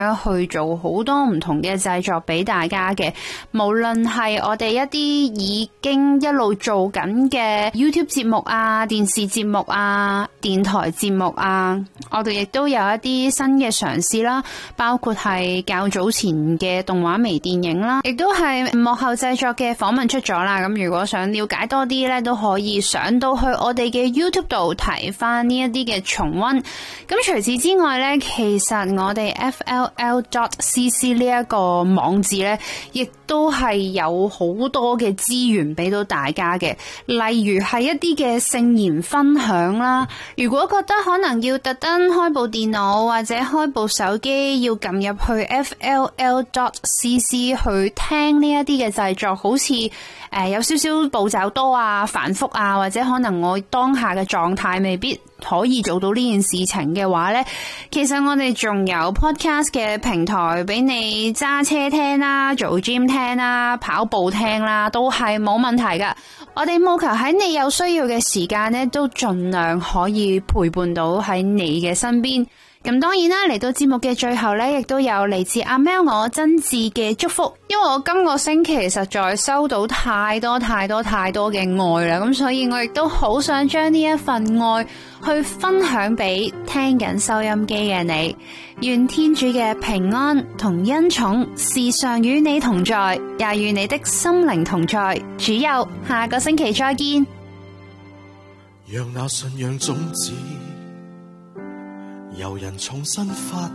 去做好多唔同嘅製作俾大家嘅，無論係我哋一啲已經一路做緊嘅 YouTube 節目啊、電視節目啊、電台節目啊，我哋亦都有一啲新嘅嘗試啦，包括係較早前嘅動畫微電影啦，亦都係幕後製作嘅訪問出咗啦。咁如果想了解多啲呢，都可以上到去我哋嘅 YouTube 度睇翻呢一啲嘅重溫。咁除此之外呢，其實我哋 FLL.cc 呢一個網址呢，亦都係有好多嘅資源俾到大家嘅，例如係一啲嘅聖言分享啦。如果覺得可能要特登開部電腦或者開部手機要撳入去 FLL.cc 去聽呢一啲嘅製作，好似有少少步驟多啊、繁複啊，或者可能我當下嘅狀態未必可以做到呢件事情嘅話呢，其實我哋仲有 podcast 嘅平台俾你揸車聽啦、做 gym 聽啦、跑步聽啦，都係冇問題噶。我哋務求喺你有需要嘅時間呢，都盡量可以陪伴到喺你嘅身邊。咁當然啦，嚟到節目嘅最後呢，亦都有嚟自阿 Mel 我真摯嘅祝福，因為我今個星期實在收到太多嘅愛啦，咁所以我亦都好想將呢一份愛去分享俾聽緊收音機嘅你。願天主嘅平安同恩寵時常與你同在，也與你的心靈同在。主佑，下個星期再見。 讓那信仰種子由人重新發